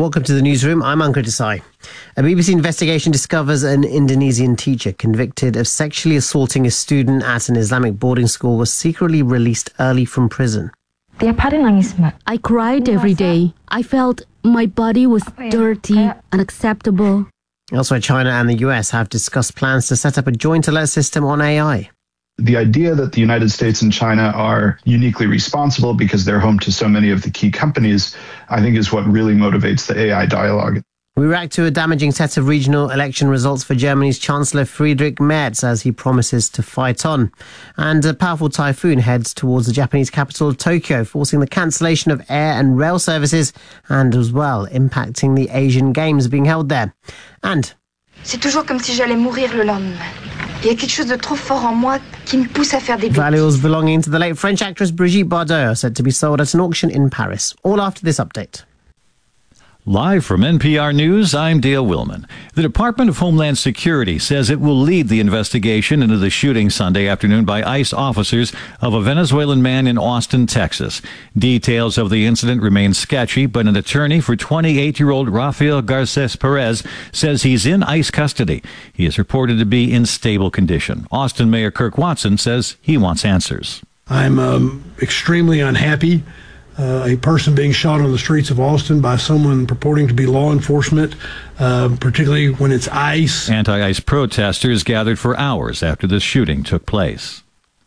Welcome to the newsroom. I'm Ankur Desai. A BBC investigation discovers an Indonesian teacher convicted of sexually assaulting a student at an Islamic boarding school was secretly released early from prison. I cried every day. I felt my body was dirty, unacceptable. Elsewhere, China and the US have discussed plans to set up a joint alert system on AI. The idea that the United States and China are uniquely responsible because they're home to so many of the key companies, I think is what really motivates the AI dialogue. We react to a damaging set of regional election results for Germany's Chancellor Friedrich Merz as he promises to fight on. And a powerful typhoon heads towards the Japanese capital of Tokyo, forcing the cancellation of air and rail services and as well impacting the Asian Games being held there. And c'est toujours comme si j'allais mourir le lendemain. Il y a quelque chose de trop fort en moi qui me pousse à faire des bêtises. Valuables belonging to the late French actress Brigitte Bardot are said to be sold at an auction in Paris. All after this update. Live from NPR News, I'm Dale Willman. The Department of Homeland Security says it will lead the investigation into the shooting Sunday afternoon by ICE officers of a Venezuelan man in Austin, Texas. Details of the incident remain sketchy, but an attorney for 28-year-old Rafael Garces Perez says he's in ICE custody. He is reported to be in stable condition. Austin Mayor Kirk Watson says he wants answers. I'm extremely unhappy. A person being shot on the streets of Austin by someone purporting to be law enforcement, particularly when it's ICE. Anti-ICE protesters gathered for hours after the shooting took place.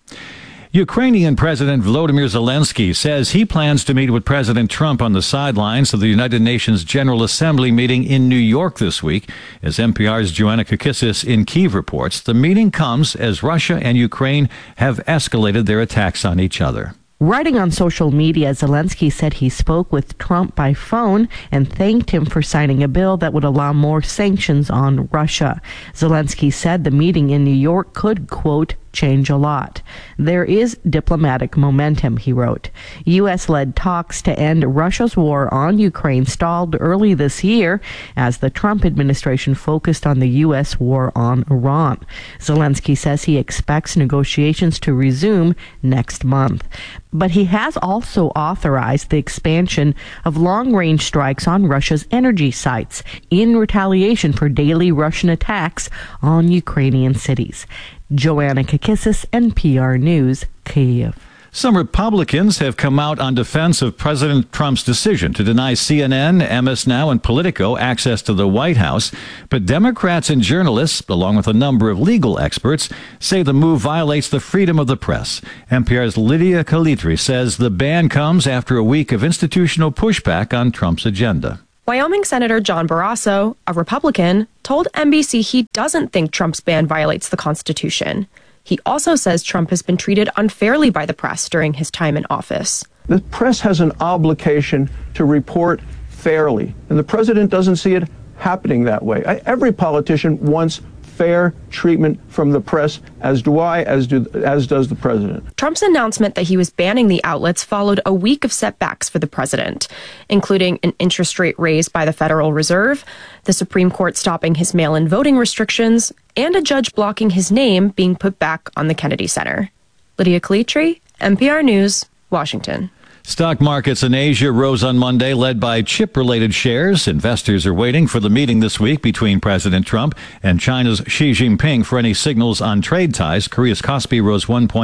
Ukrainian President Volodymyr Zelensky says he plans to meet with President Trump on the sidelines of the United Nations General Assembly meeting in New York this week. As NPR's Joanna Kakissis in Kyiv reports, the meeting comes as Russia and Ukraine have escalated their attacks on each other. Writing on social media, Zelensky said he spoke with Trump by phone and thanked him for signing a bill that would allow more sanctions on Russia. Zelensky said the meeting in New York could, quote, change a lot. There is diplomatic momentum, he wrote. U.S.-led talks to end Russia's war on Ukraine stalled early this year as the Trump administration focused on the U.S. war on Iran. Zelensky says he expects negotiations to resume next month. But he has also authorized the expansion of long-range strikes on Russia's energy sites in retaliation for daily Russian attacks on Ukrainian cities. Joanna Kakissis, NPR News, Kyiv. Some Republicans have come out on defense of President Trump's decision to deny CNN, MS Now, and Politico access to the White House. But Democrats and journalists, along with a number of legal experts, say the move violates the freedom of the press. NPR's Lydia Calitri says the ban comes after a week of institutional pushback on Trump's agenda. Wyoming Senator John Barrasso, a Republican, told NBC he doesn't think Trump's ban violates the Constitution. He also says Trump has been treated unfairly by the press during his time in office. The press has an obligation to report fairly, and the president doesn't see it happening that way. Every politician wants fair treatment from the press, as do I, as does the president. Trump's announcement that he was banning the outlets followed a week of setbacks for the president, including an interest rate raise by the Federal Reserve, the Supreme Court stopping his mail-in voting restrictions, and a judge blocking his name being put back on the Kennedy Center. Lydia Calitri, NPR News, Washington. Stock markets in Asia rose on Monday, led by chip-related shares. Investors are waiting for the meeting this week between President Trump and China's Xi Jinping for any signals on trade ties. Korea's Kospi rose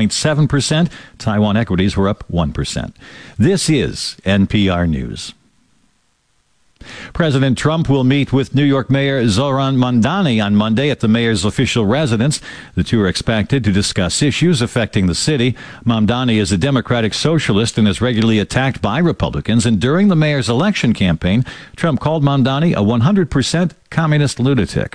1.7%. Taiwan equities were up 1%. This is NPR News. President Trump will meet with New York Mayor Zohran Mamdani on Monday at the mayor's official residence. The two are expected to discuss issues affecting the city. Mamdani is a Democratic socialist and is regularly attacked by Republicans. And during the mayor's election campaign, Trump called Mamdani a 100% communist lunatic.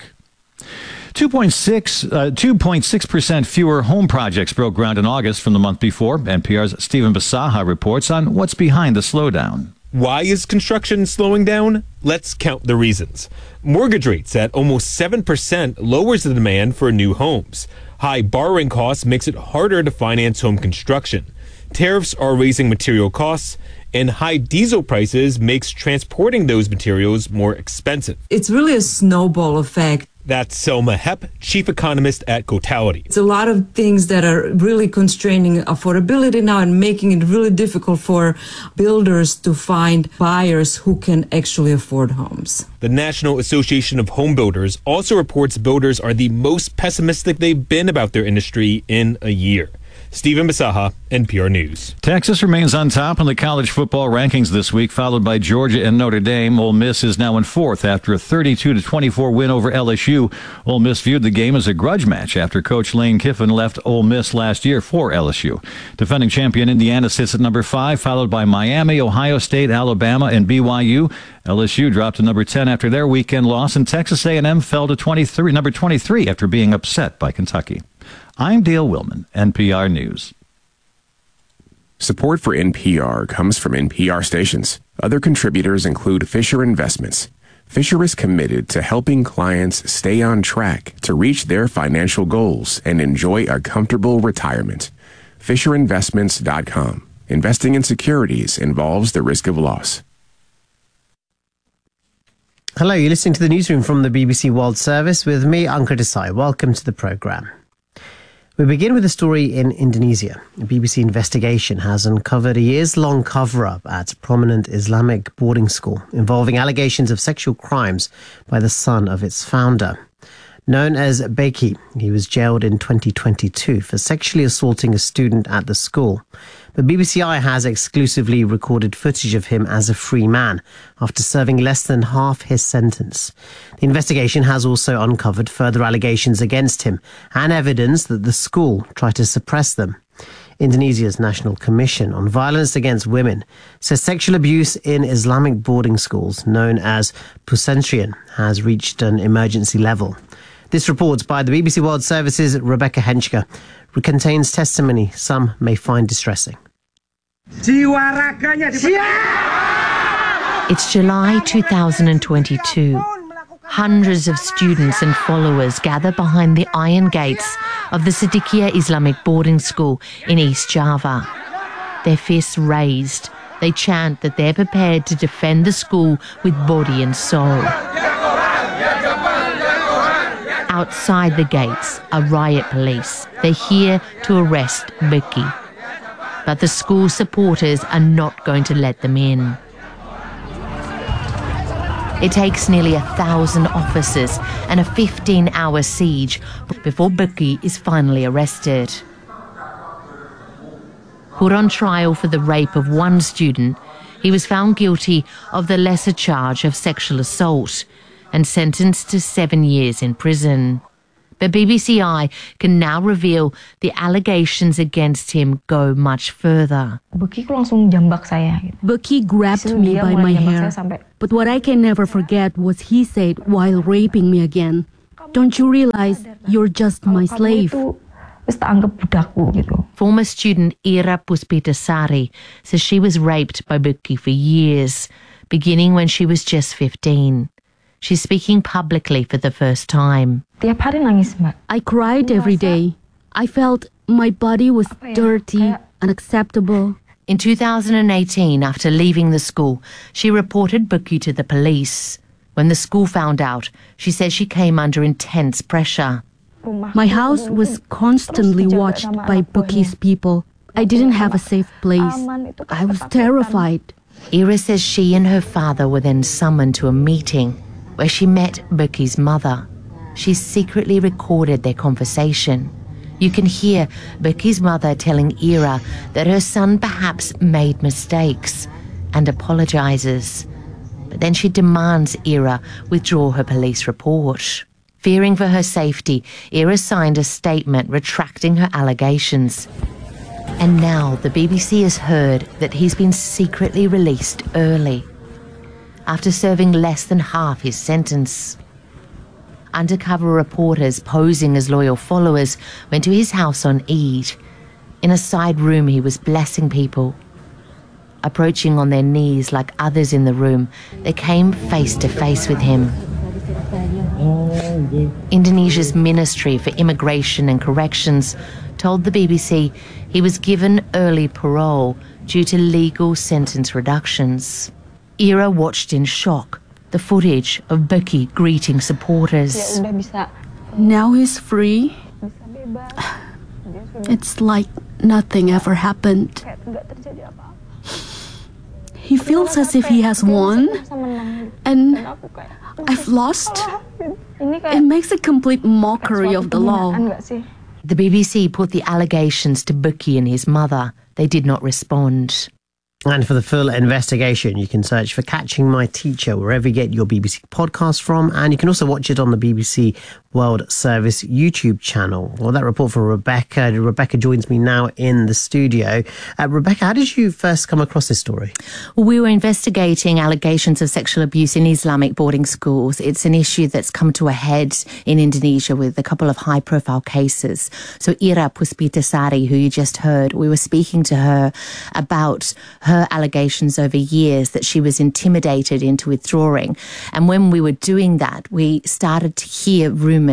2.6% fewer home projects broke ground in August from the month before. NPR's Stephen Basaha reports on what's behind the slowdown. Why is construction slowing down? Let's count the reasons. Mortgage rates at almost 7% lowers the demand for new homes. High borrowing costs makes it harder to finance home construction. Tariffs are raising material costs, and high diesel prices makes transporting those materials more expensive. It's really a snowball effect. That's Selma Hepp, chief economist at Cotality. It's a lot of things that are really constraining affordability now and making it really difficult for builders to find buyers who can actually afford homes. The National Association of Home Builders also reports builders are the most pessimistic they've been about their industry in a year. Stephen Basaha, NPR News. Texas remains on top in the college football rankings this week, followed by Georgia and Notre Dame. Ole Miss is now in fourth after a 32-24 win over LSU. Ole Miss viewed the game as a grudge match after Coach Lane Kiffin left Ole Miss last year for LSU. Defending champion Indiana sits at number 5, followed by Miami, Ohio State, Alabama, and BYU. LSU dropped to number 10 after their weekend loss, and Texas A&M fell to number 23 after being upset by Kentucky. I'm Dale Willman, NPR News. Support for NPR comes from NPR stations. Other contributors include Fisher Investments. Fisher is committed to helping clients stay on track to reach their financial goals and enjoy a comfortable retirement. FisherInvestments.com. Investing in securities involves the risk of loss. Hello, you're listening to the newsroom from the BBC World Service with me, Ankur Desai. Welcome to the programme. We begin with a story in Indonesia. A BBC investigation has uncovered a years-long cover-up at a prominent Islamic boarding school involving allegations of sexual crimes by the son of its founder. Known as Beki, he was jailed in 2022 for sexually assaulting a student at the school. But BBCI has exclusively recorded footage of him as a free man after serving less than half his sentence. The investigation has also uncovered further allegations against him and evidence that the school tried to suppress them. Indonesia's National Commission on Violence Against Women says sexual abuse in Islamic boarding schools, known as pesantren, has reached an emergency level. This report by the BBC World Service's Rebecca Henschke contains testimony some may find distressing. It's July 2022. Hundreds of students and followers gather behind the iron gates of the Siddiqiyah Islamic boarding school in East Java. Their fists raised, they chant that they're prepared to defend the school with body and soul. Outside the gates are riot police. They're here to arrest Beki. But the school supporters are not going to let them in. It takes nearly 1,000 officers and a 15-hour siege before Beki is finally arrested. Put on trial for the rape of one student, he was found guilty of the lesser charge of sexual assault and sentenced to 7 years in prison. But BBCI can now reveal the allegations against him go much further. Beki grabbed me by my hair. But what I can never forget was he said while raping me again, "Don't you realize you're just my slave?" Former student Ira Puspitasari says she was raped by Beki for years, beginning when she was just 15. She's speaking publicly for the first time. I cried every day. I felt my body was dirty, unacceptable. In 2018, after leaving the school, she reported Beki to the police. When the school found out, she says she came under intense pressure. My house was constantly watched by Beki's people. I didn't have a safe place. I was terrified. Ira says she and her father were then summoned to a meeting where she met Beki's mother. She secretly recorded their conversation. You can hear Beki's mother telling Ira that her son perhaps made mistakes and apologizes. But then she demands Ira withdraw her police report. Fearing for her safety, Ira signed a statement retracting her allegations. And now the BBC has heard that he's been secretly released early, after serving less than half his sentence. Undercover reporters posing as loyal followers went to his house on Eid. In a side room, he was blessing people. Approaching on their knees like others in the room, they came face to face with him. Indonesia's Ministry for Immigration and Corrections told the BBC he was given early parole due to legal sentence reductions. Ira watched in shock the footage of Beki greeting supporters. Now he's free. It's like nothing ever happened. He feels as if he has won, and I've lost. It makes a complete mockery of the law. The BBC put the allegations to Beki and his mother. They did not respond. And for the full investigation, you can search for Catching My Teacher wherever you get your BBC podcast from, and you can also watch it on the BBC World Service YouTube channel. Well, that report from Rebecca. Rebecca joins me now in the studio. Rebecca, how did you first come across this story? We were investigating allegations of sexual abuse in Islamic boarding schools. It's an issue that's come to a head in Indonesia with a couple of high-profile cases. So Ira Puspitasari, who you just heard, we were speaking to her about her allegations over years that she was intimidated into withdrawing. And when we were doing that, we started to hear rumours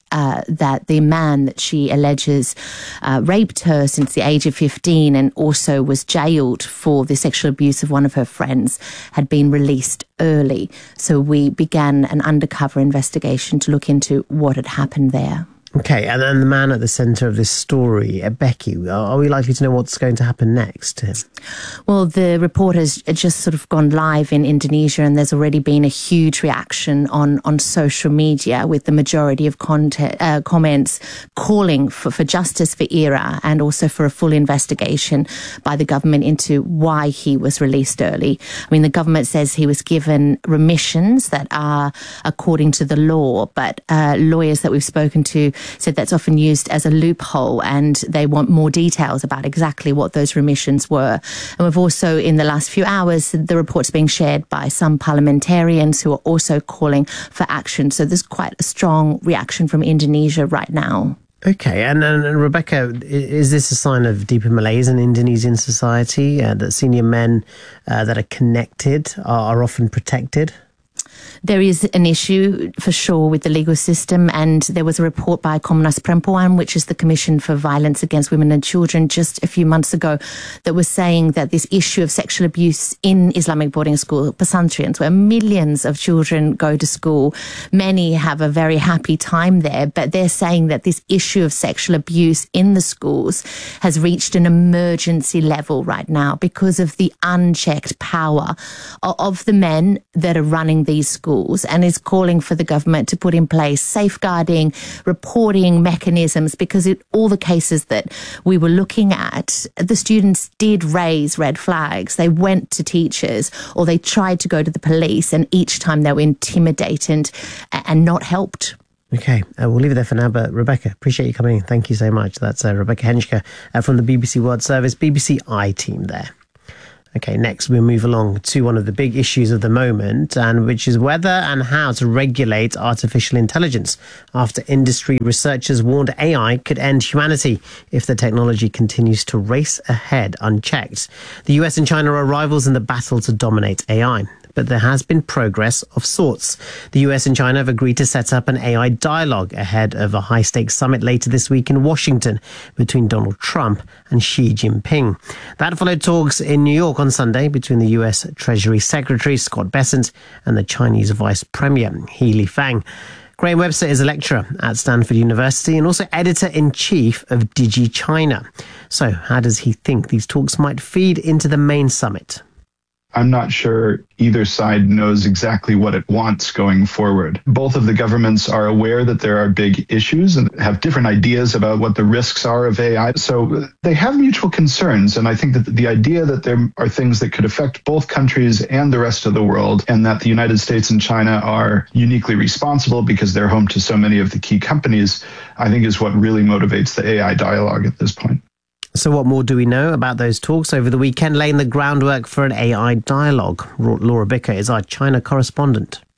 that the man that she alleges raped her since the age of 15 and also was jailed for the sexual abuse of one of her friends had been released early. So we began an undercover investigation to look into what had happened there. Okay, and then the man at the centre of this story, Beki, are we likely to know what's going to happen next? Well, the report has just sort of gone live in Indonesia, and there's already been a huge reaction on social media, with the majority of comments calling for justice for Ira and also for a full investigation by the government into why he was released early. I mean, the government says he was given remissions that are according to the law, but lawyers that we've spoken to said that's often used as a loophole, and they want more details about exactly what those remissions were. And we've also, in the last few hours, the report's being shared by some parliamentarians who are also calling for action. So there's quite a strong reaction from Indonesia right now. Okay, and Rebecca, is this a sign of deeper malaise in Indonesian society, that senior men that are connected are often protected? There is an issue for sure with the legal system, and there was a report by Komnas Perempuan, which is the Commission for Violence Against Women and Children, just a few months ago, that was saying that this issue of sexual abuse in Islamic boarding school, pasantrians, where millions of children go to school, many have a very happy time there, but they're saying that this issue of sexual abuse in the schools has reached an emergency level right now because of the unchecked power of the men that are running these schools, and is calling for the government to put in place safeguarding, reporting mechanisms, because in all the cases that we were looking at, the students did raise red flags. They went to teachers or they tried to go to the police, and each time they were intimidated and not helped. Okay, we'll leave it there for now, but Rebecca, appreciate you coming in. Thank you so much. That's Rebecca Henschke from the BBC World Service, BBC I-team there. Okay, next we'll move along to one of the big issues of the moment, and which is whether and how to regulate artificial intelligence, after industry researchers warned AI could end humanity if the technology continues to race ahead unchecked. The US and China are rivals in the battle to dominate AI. But there has been progress of sorts. The US and China have agreed to set up an AI dialogue ahead of a high-stakes summit later this week in Washington between Donald Trump and Xi Jinping. That followed talks in New York on Sunday between the US Treasury Secretary Scott Bessent and the Chinese Vice Premier He Lifeng. Graham Webster is a lecturer at Stanford University and also editor-in-chief of DigiChina. So how does he think these talks might feed into the main summit? I'm not sure either side knows exactly what it wants going forward. Both of the governments are aware that there are big issues and have different ideas about what the risks are of AI. So they have mutual concerns. And I think that the idea that there are things that could affect both countries and the rest of the world, and that the United States and China are uniquely responsible because they're home to so many of the key companies, I think is what really motivates the AI dialogue at this point. So what more do we know about those talks over the weekend, laying the groundwork for an AI dialogue? Laura Bicker is our China correspondent.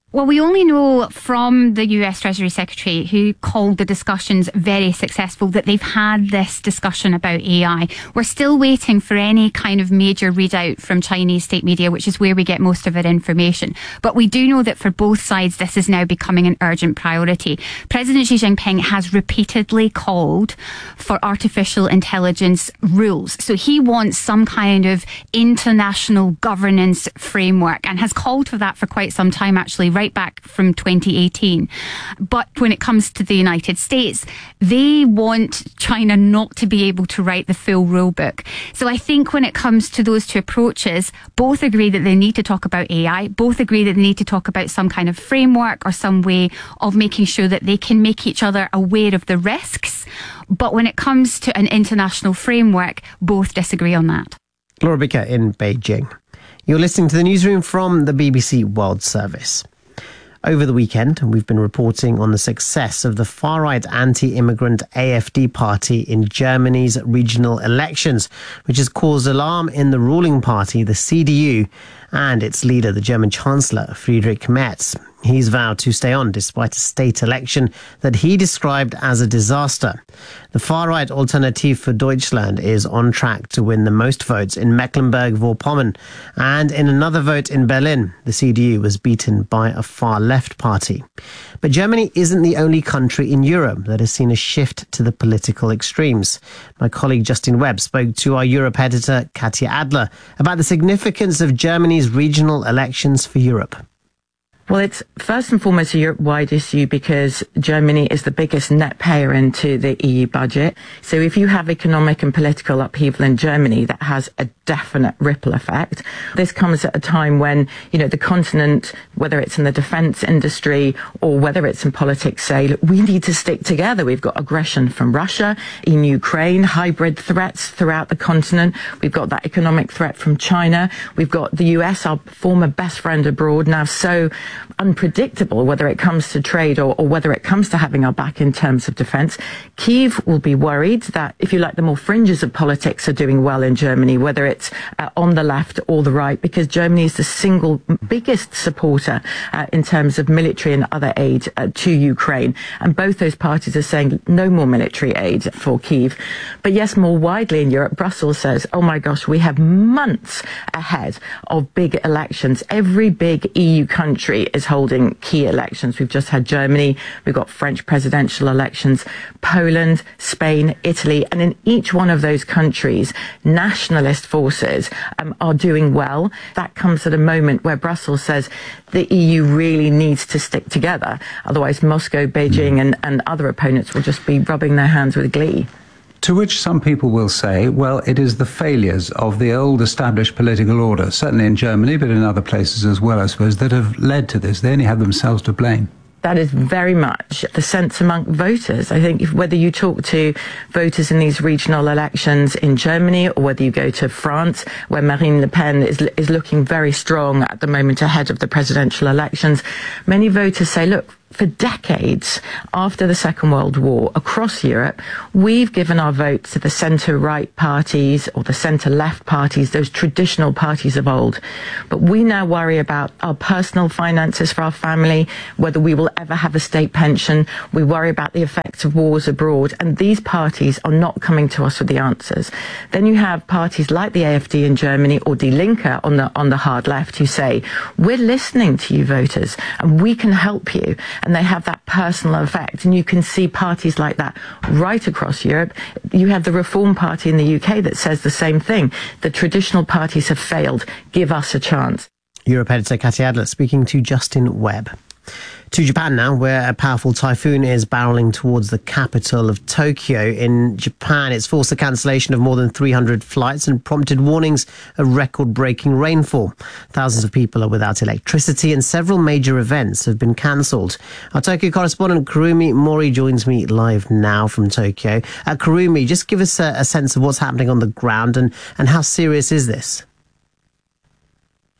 Well, we only know from the US Treasury Secretary, who called the discussions very successful, that they've had this discussion about AI. We're still waiting for any kind of major readout from Chinese state media, which is where we get most of our information. But we do know that for both sides, this is now becoming an urgent priority. President Xi Jinping has repeatedly called for artificial intelligence rules. So he wants some kind of international governance framework and has called for that for quite some time, actually, right back from 2018. But when it comes to the United States, they want China not to be able to write the full rule book. So I think when it comes to those two approaches, both agree that they need to talk about AI, both agree that they need to talk about some kind of framework or some way of making sure that they can make each other aware of the risks. But when it comes to an international framework, both disagree on that. Laura Bicker in Beijing. You're listening to the newsroom from the BBC World Service. Over the weekend, we've been reporting on the success of the far-right anti-immigrant AfD party in Germany's regional elections, which has caused alarm in the ruling party, the CDU, and its leader, the German Chancellor, Friedrich Merz. He's vowed to stay on despite a state election that he described as a disaster. The far-right Alternative for Deutschland is on track to win the most votes in Mecklenburg-Vorpommern, and in another vote in Berlin, the CDU was beaten by a far-left party. But Germany isn't the only country in Europe that has seen a shift to the political extremes. My colleague Justin Webb spoke to our Europe editor, Katja Adler, about the significance of Germany's regional elections for Europe. Well, it's first and foremost a Europe-wide issue because Germany is the biggest net payer into the EU budget. So if you have economic and political upheaval in Germany, that has a definite ripple effect. This comes at a time when, the continent, whether it's in the defense industry or whether it's in politics, say, look, we need to stick together. We've got aggression from Russia, in Ukraine, hybrid threats throughout the continent. We've got that economic threat from China. We've got the US, our former best friend abroad, now so unpredictable, whether it comes to trade or whether it comes to having our back in terms of defense. Kyiv will be worried that, if you like, the more fringes of politics are doing well in Germany, whether it's on the left or the right, because Germany is the single biggest supporter in terms of military and other aid to Ukraine. And both those parties are saying no more military aid for Kyiv. But yes, more widely in Europe, Brussels says, oh my gosh, we have months ahead of big elections. Every big EU country is holding key elections. We've just had Germany, we've got French presidential elections, Poland, Spain, Italy, and in each one of those countries, nationalist forces are doing well. That comes at a moment where Brussels says the EU really needs to stick together. Otherwise, Moscow, Beijing, and other opponents will just be rubbing their hands with glee. To which some people will say, well, it is the failures of the old established political order, certainly in Germany, but in other places as well, I suppose, that have led to this. They only have themselves to blame. That is very much the sense among voters. I think whether you talk to voters in these regional elections in Germany or whether you go to France, where Marine Le Pen is looking very strong at the moment ahead of the presidential elections, many voters say, look, for decades after the Second World War across Europe, we've given our vote to the centre-right parties or the centre-left parties, those traditional parties of old. But we now worry about our personal finances for our family, whether we will ever have a state pension. We worry about the effects of wars abroad. And these parties are not coming to us with the answers. Then you have parties like the AfD in Germany or Die Linke on the hard left who say, we're listening to you voters and we can help you. And they have that personal effect. And you can see parties like that right across Europe. You have the Reform Party in the UK that says the same thing. The traditional parties have failed. Give us a chance. Europe editor Katja Adler speaking to Justin Webb. To Japan now, where a powerful typhoon is barreling towards the capital of Tokyo. In Japan, it's forced the cancellation of more than 300 flights and prompted warnings of record-breaking rainfall. Thousands of people are without electricity and several major events have been cancelled. Our Tokyo correspondent Kurumi Mori joins me live now from Tokyo. Kurumi, just give us a sense of what's happening on the ground and how serious is this?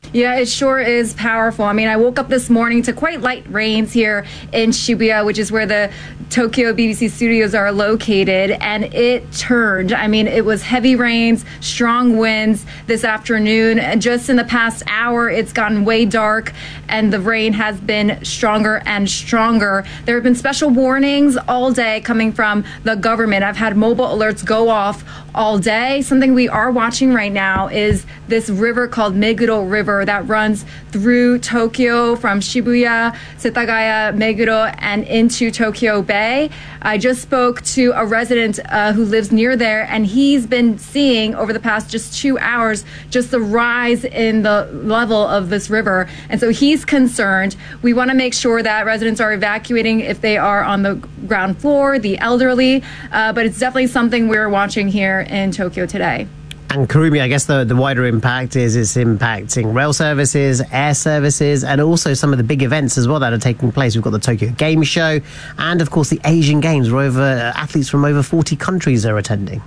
Yeah, it sure is powerful. I mean, I woke up this morning to quite light rains here in Shibuya, which is where the Tokyo BBC studios are located, and it turned. I mean, it was heavy rains, strong winds this afternoon, and just in the past hour, it's gotten way dark, and the rain has been stronger and stronger. There have been special warnings all day coming from the government. I've had mobile alerts go off all day. Something we are watching right now is this river called Meguro River that runs through Tokyo from Shibuya, Setagaya, Meguro, and into Tokyo Bay. I just spoke to a resident who lives near there, and he's been seeing over the past just 2 hours just the rise in the level of this river. And so he's concerned. We want to make sure that residents are evacuating if they are on the ground floor, the elderly, but it's definitely something we're watching here in Tokyo today. And Kurumi, I guess the wider impact is it's impacting rail services, air services, and also some of the big events as well that are taking place. We've got the Tokyo Game Show and, of course, the Asian Games, where athletes from over 40 countries are attending.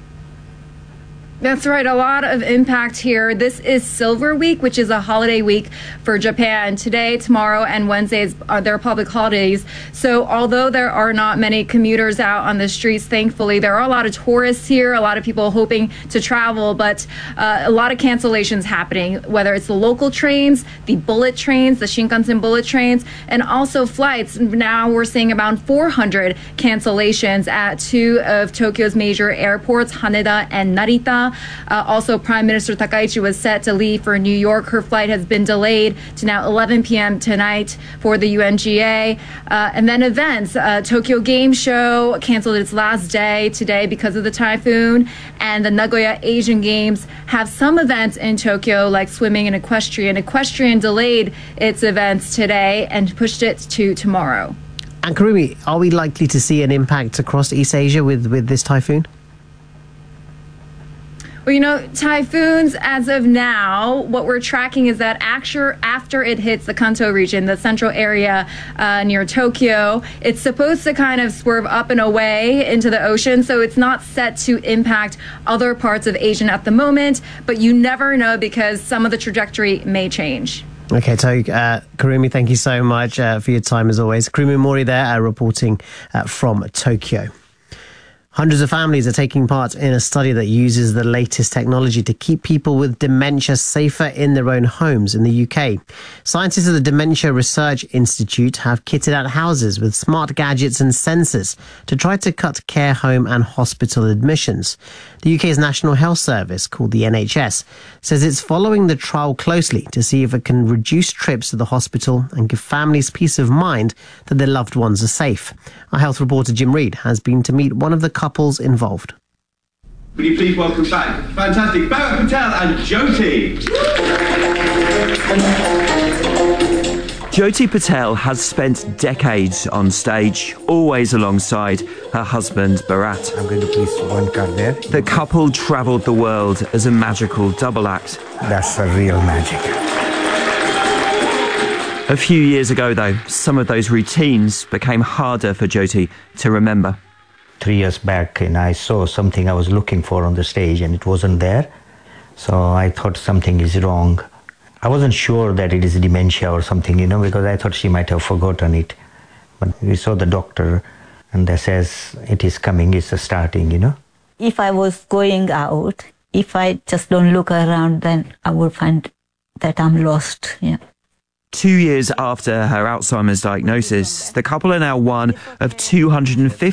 That's right. A lot of impact here. This is Silver Week, which is a holiday week for Japan. Today, tomorrow, and Wednesdays are their public holidays. So although there are not many commuters out on the streets, thankfully, there are a lot of tourists here, a lot of people hoping to travel, but a lot of cancellations happening, whether it's the local trains, the bullet trains, the Shinkansen bullet trains, and also flights. Now we're seeing about 400 cancellations at two of Tokyo's major airports, Haneda and Narita. Also, Prime Minister Takaichi was set to leave for New York. Her flight has been delayed to now 11 p.m. tonight for the UNGA. And then events. Tokyo Game Show canceled its last day today because of the typhoon. And the Nagoya Asian Games have some events in Tokyo, like swimming and equestrian. Equestrian delayed its events today and pushed it to tomorrow. And Kurumi, are we likely to see an impact across East Asia with this typhoon? Well, you know, typhoons, as of now, what we're tracking is that after it hits the Kanto region, the central area near Tokyo, it's supposed to kind of swerve up and away into the ocean. So it's not set to impact other parts of Asia at the moment. But you never know because some of the trajectory may change. Okay, Kurumi, thank you so much for your time as always. Kurumi Mori there reporting from Tokyo. Hundreds of families are taking part in a study that uses the latest technology to keep people with dementia safer in their own homes in the UK. Scientists at the Dementia Research Institute have kitted out houses with smart gadgets and sensors to try to cut care home and hospital admissions. The UK's National Health Service, called the NHS, says it's following the trial closely to see if it can reduce trips to the hospital and give families peace of mind that their loved ones are safe. Our health reporter Jim Reid has been to meet one of the couples involved. Will you please welcome back fantastic Bharat Patel and Jyoti. Jyoti Patel has spent decades on stage, always alongside her husband Bharat. I'm going to place one card there. The couple travelled the world as a magical double act. That's a real magic. A few years ago, though, some of those routines became harder for Jyoti to remember. 3 years back, and I saw something I was looking for on the stage, and it wasn't there. So I thought something is wrong. I wasn't sure that it is dementia or something, because I thought she might have forgotten it. But we saw the doctor, and they says it is coming, it's starting, If I was going out, if I just don't look around, then I would find that I'm lost, 2 years after her Alzheimer's diagnosis, the couple are now one of 250